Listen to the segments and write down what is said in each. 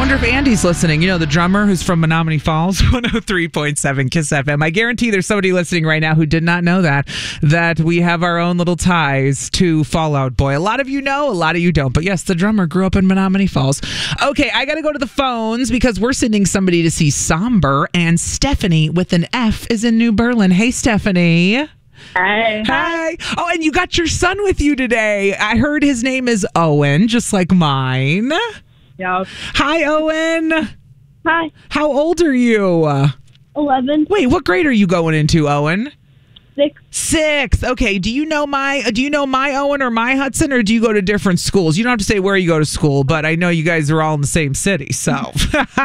wonder if Andy's listening. You know, the drummer who's from Menominee Falls, 103.7 Kiss FM. I guarantee there's somebody listening right now who did not know that we have our own little ties to Fall Out Boy. A lot of you know, a lot of you don't. But yes, the drummer grew up in Menominee Falls. Okay, I got to go to the phones because we're sending somebody to see Somber, and Stephanie with an F is in New Berlin. Hey, Stephanie. Hi. Hi. Oh, and you got your son with you today. I heard his name is Owen, just like mine. Yeah. Hi, Owen. Hi. How old are you? 11. Wait, what grade are you going into, Owen? 6. 6. Okay. Do you know my Owen or my Hudson, or do you go to different schools? You don't have to say where you go to school, but I know you guys are all in the same city. So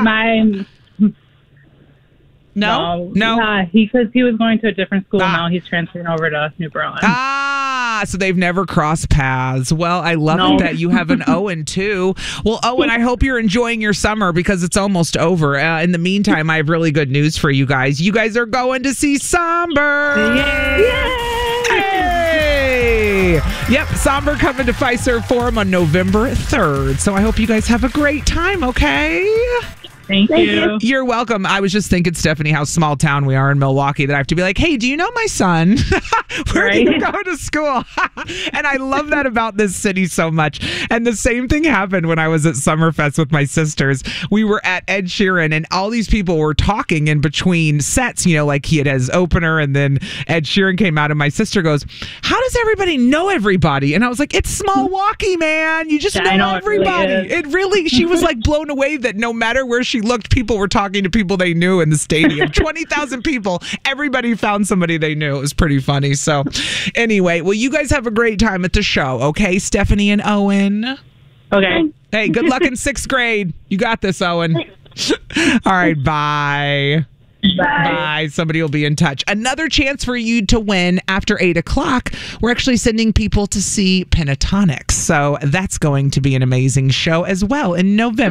No. Yeah, because he was going to a different school. Now he's transferring over to New Berlin. So they've never crossed paths. Well, I love it that you have an Owen too. Well, Owen, I hope you're enjoying your summer because it's almost over. In the meantime, I have really good news for you guys. You guys are going to see Somber. Yay! Yep, Somber coming to Fiserv Forum on November 3rd. So I hope you guys have a great time, okay? Thank you. You're welcome. I was just thinking, Stephanie, how small town we are in Milwaukee that I have to be like, hey, do you know my son? Where do you go to school? And I love that about this city so much. And the same thing happened when I was at Summerfest with my sisters. We were at Ed Sheeran, and all these people were talking in between sets, you know, like he had his opener, and then Ed Sheeran came out, and my sister goes, how does everybody know everybody? And I was like, it's small Milwaukee, man. You just know everybody. It really, she was like blown away that no matter where she looked, people were talking to people they knew in the stadium. 20,000 people. Everybody found somebody they knew. It was pretty funny. So anyway, well, you guys have a great time at the show, okay, Stephanie and Owen? Okay. Hey, good luck in 6th grade. You got this, Owen. All right, bye. Bye. Somebody will be in touch. Another chance for you to win after 8 o'clock. We're actually sending people to see Pentatonics. So that's going to be an amazing show as well in November.